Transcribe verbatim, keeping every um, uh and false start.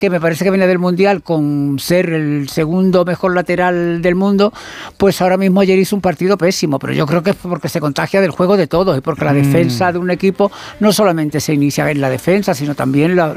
que me parece que viene del Mundial con ser el segundo mejor lateral del mundo, pues ahora mismo ayer hizo un partido pésimo, pero yo creo que es porque se contagia del juego de todos y porque la mm. defensa de un equipo no solamente se inicia en la defensa, sino también la,